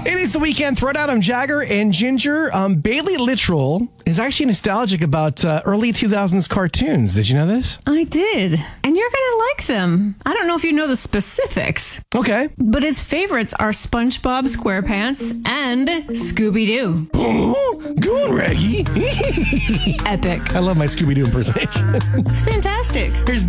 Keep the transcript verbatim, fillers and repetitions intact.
It is the weekend. Throw it out. I'm Jagger and Ginger. Um, Bailey Littrell is actually nostalgic about uh, early two thousands cartoons. Did you know this? I did. And you're going to like them. I don't know if you know the specifics. Okay. But his favorites are SpongeBob SquarePants and Scooby-Doo. Oh, go on, Raggy. Epic. I love my Scooby-Doo impersonation. It's fantastic. Here's